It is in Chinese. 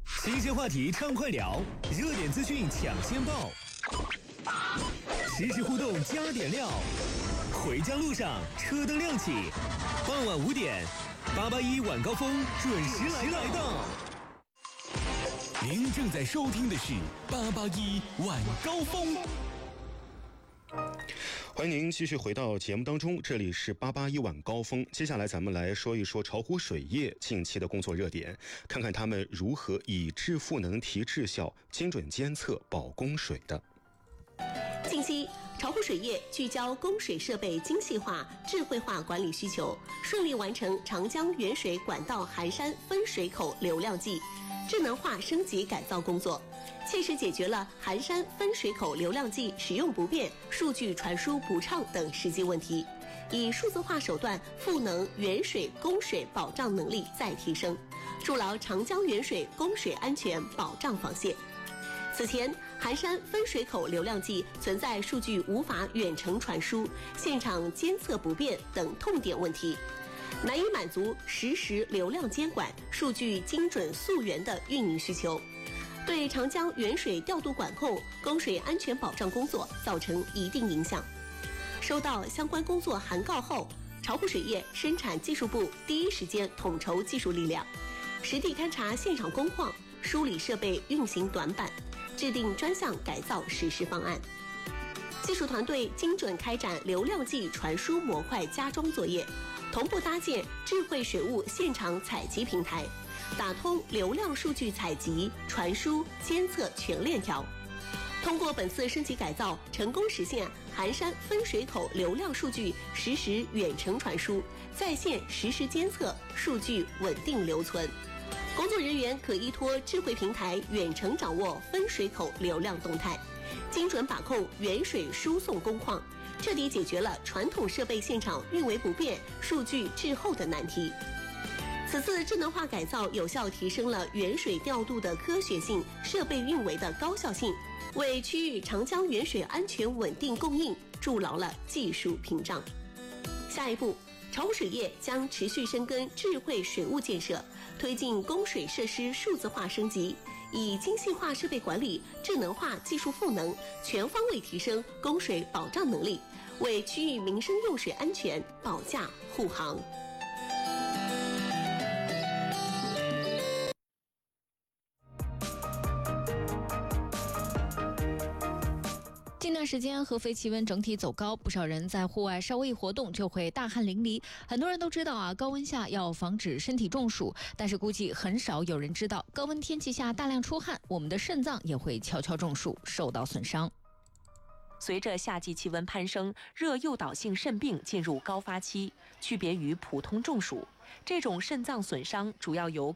新鲜话题畅快聊，热点资讯抢先报，实时互动加点料。回家路上车灯亮起，傍晚5点，881晚高峰准时来到。您正在收听的是881晚高峰。 欢迎您继续回到节目当中，这里是881晚高峰。接下来咱们来说一说巢湖水业近期的工作热点，看看他们如何以质赋能提质效，精准监测保供水的。 近期，巢湖水业聚焦供水设备精细化、智慧化管理需求，顺利完成长江源水管道寒山分水口流量计智能化升级改造工作，切实解决了寒山分水口流量计使用不便、数据传输不畅等实际问题，以数字化手段赋能源水供水保障能力再提升，筑牢长江源水供水安全保障防线。此前，寒山分水口流量计存在数据无法远程传输、现场监测不便等痛点问题，难以满足实时流量监管、数据精准溯源的运营需求，对长江源水调度管控、供水安全保障工作造成一定影响。收到相关工作函告后，巢湖水业生产技术部第一时间统筹技术力量，实地勘察现场工况，梳理设备运行短板，制定专项改造实施方案。技术团队精准开展流量计传输模块加装作业，同步搭建智慧水务现场采集平台，打通流量数据采集、传输、监测全链条。通过本次升级改造，成功实现寒山分水口流量数据实时远程传输，在线实时监测，数据稳定留存。工作人员可依托智慧平台远程掌握分水口流量动态，精准把控源水输送工况，彻底解决了传统设备现场运维不便、数据滞后的难题。此次智能化改造有效提升了源水调度的科学性、设备运维的高效性，为区域长江源水安全稳定供应筑牢了技术屏障。下一步，巢湖水业将持续深耕智慧水务建设，推进供水设施数字化升级，以精细化设备管理、智能化技术赋能，全方位提升供水保障能力，为区域民生用水安全保驾护航。 近段时间合肥气温整体走高，不少人在户外稍微一活动就会大汗淋漓。很多人都知道高温下要防止身体中暑，但是估计很少有人知道，高温天气下大量出汗，我们的肾脏也会悄悄中暑，受到损伤。 随着夏季气温攀升，热诱导性肾病进入高发期，区别于普通中暑。这种肾脏损伤主要由